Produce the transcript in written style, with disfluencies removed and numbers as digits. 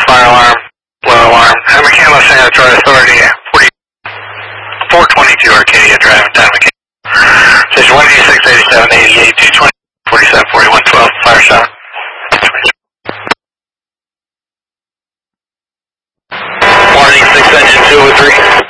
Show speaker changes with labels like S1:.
S1: fire alarm, low alarm. Hammer Camo Sanitary Authority, 422 Arcadia Drive in Town McKinney. Station 186, 87, 88, 220, 47, 41, 12, fire shot. Warning 6 engine 203.